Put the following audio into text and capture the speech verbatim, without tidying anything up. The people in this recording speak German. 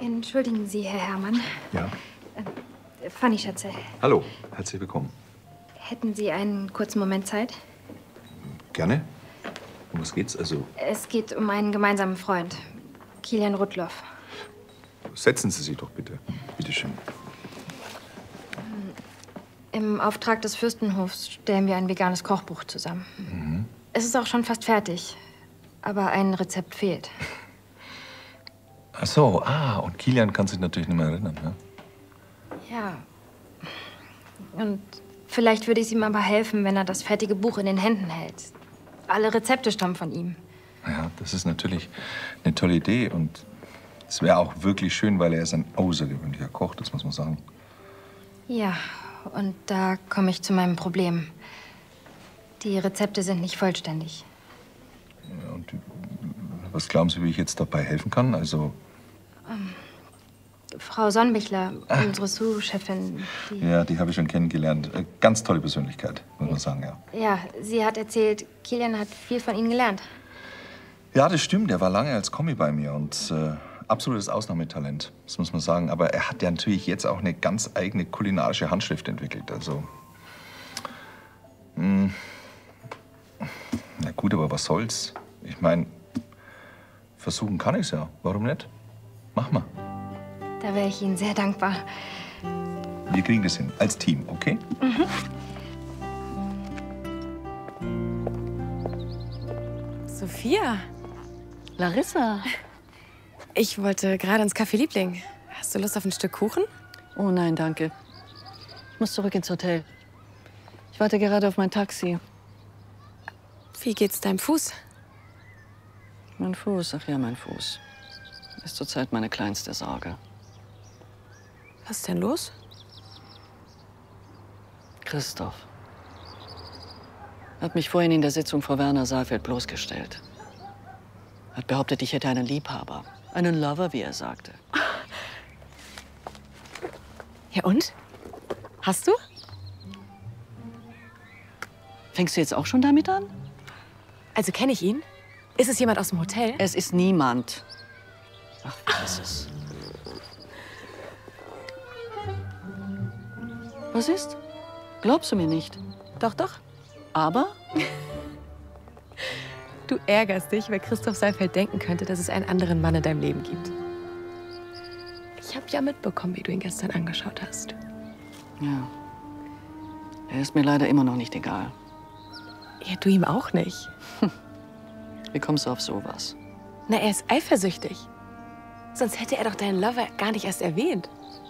Entschuldigen Sie, Herr Herrmann. Ja. Äh, Fanny Schätze. Hallo, herzlich willkommen. Hätten Sie einen kurzen Moment Zeit? Gerne. Um was geht's? Also. Es geht um einen gemeinsamen Freund, Kilian Rudloff. Setzen Sie sich doch bitte. Bitte schön. Im Auftrag des Fürstenhofs stellen wir ein veganes Kochbuch zusammen. Mhm. Es ist auch schon fast fertig, aber ein Rezept fehlt. Ach so, ah, und Kilian kann sich natürlich nicht mehr erinnern, ne? Ja. Und vielleicht würde es ihm aber helfen, wenn er das fertige Buch in den Händen hält. Alle Rezepte stammen von ihm. Ja, das ist natürlich eine tolle Idee und es wäre auch wirklich schön, weil er ist ein außergewöhnlicher Koch, das muss man sagen. Ja, und da komme ich zu meinem Problem. Die Rezepte sind nicht vollständig. Ja, und was glauben Sie, wie ich jetzt dabei helfen kann? Also. Ähm, Frau Sonnbichler, ah. unsere Sous-Chefin. Die ja, die habe ich schon kennengelernt. Ganz tolle Persönlichkeit, muss man sagen, ja. Ja, sie hat erzählt, Kilian hat viel von Ihnen gelernt. Ja, das stimmt. Er war lange als Kommi bei mir und äh, absolutes Ausnahmetalent, das muss man sagen. Aber er hat ja natürlich jetzt auch eine ganz eigene kulinarische Handschrift entwickelt. Also. Mh, na gut, aber was soll's? Ich meine, versuchen kann ich's ja. Warum nicht? Mach mal. Da wäre ich Ihnen sehr dankbar. Wir kriegen das hin, als Team, okay? Mhm. Sophia. Larissa. Ich wollte gerade ins Café Liebling. Hast du Lust auf ein Stück Kuchen? Oh nein, danke. Ich muss zurück ins Hotel. Ich warte gerade auf mein Taxi. Wie geht's deinem Fuß? Mein Fuß, ach ja, mein Fuß. Ist zurzeit meine kleinste Sorge. Was ist denn los? Christoph hat mich vorhin in der Sitzung vor Werner Saalfeld bloßgestellt. Hat behauptet, ich hätte einen Liebhaber. Einen Lover, wie er sagte. Ja und? Hast du? Fängst du jetzt auch schon damit an? Also kenne ich ihn? Ist es jemand aus dem Hotel? Es ist niemand. Ach, was ist es? Was ist? Glaubst du mir nicht? Doch, doch. Aber? Du ärgerst dich, weil Christoph Saalfeld denken könnte, dass es einen anderen Mann in deinem Leben gibt. Ich habe ja mitbekommen, wie du ihn gestern angeschaut hast. Ja. Er ist mir leider immer noch nicht egal. Ja, du ihm auch nicht. Wie kommst du auf sowas? Na, er ist eifersüchtig. Sonst hätte er doch deinen Lover gar nicht erst erwähnt.